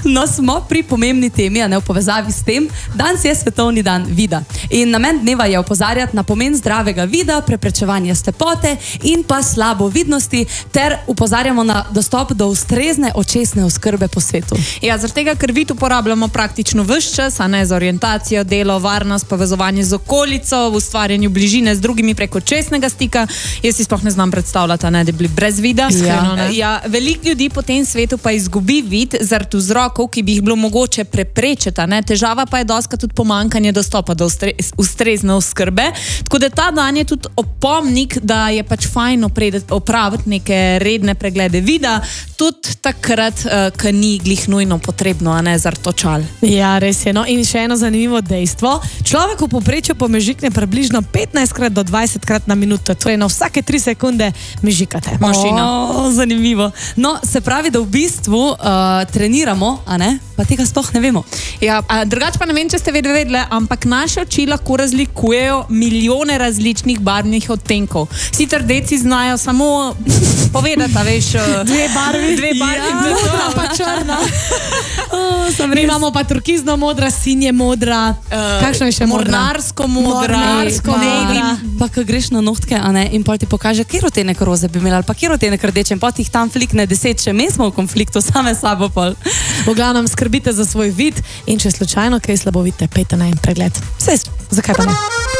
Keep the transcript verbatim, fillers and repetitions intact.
No, smo pri pomembni temi, a ne v povezavi s tem. Danes je svetovni dan vida. In namen dneva je opozarjati na pomen zdravega vida, preprečevanje slepote in pa slabovidnosti, ter opozarjamo na dostop do ustrezne očesne oskrbe po svetu. Ja, zaradi tega, ker vid uporabljamo praktično ves čas, a ne za orientacijo, delo, varnost, povezovanje z okolico, v ustvarjanju bližine z drugimi preko očesnega stika. Jaz si sploh ne znam predstavljati, ne, da bi bili brez vida. Ja. Ja, veliko ljudi po tem svetu pa izgubi vid zaradi vzrokov, ki bi jih bilo mogoče preprečiti. Ne? Težava pa je doskrat tudi pomanjkanje dostopa do ustre, ustrezne oskrbe. Tako da ta dan je tudi opomnik, da je pač fajn opraviti neke redne preglede vida, tudi takrat, uh, ko ni glih nujno potrebno, a ne zaradi očal. Ja, res je. No, in še eno zanimivo dejstvo. Človek v povprečju pomežikne približno petnajstkrat do dvajsetkrat na minuto. Torej na vsake tri sekunde mežikate. Mašina. O, zanimivo. No, se pravi, da v bistvu uh, treniramo, a ne? Pa tega sploh ne vemo. Ja, drugače pa ne vem, če ste vedeli, ampak naše oči lahko razlikujejo milijone različnih barvnih odtenkov. Sicer deci znajo samo povedati, veš, dve barvi, dve barvi, ja, modra pa črna. Oh, Mi imamo pa turkizno modra, sinje modra, uh, kakšno je še modra? Mornarsko modra, mornarsko modra. Pa ko greš na nohtke, a ne, in pol ti pokaže, kjer odtenek roze bi imeli, ali pa kjer odtenek rdeče, in pol ti jih tam flikne deset, še mi smo v konfliktu same sabo pol. V glavnem skrbite za svoj vid in če slučajno kaj slabo vidite, pejte na en pregled. Vse, zakaj pa ne?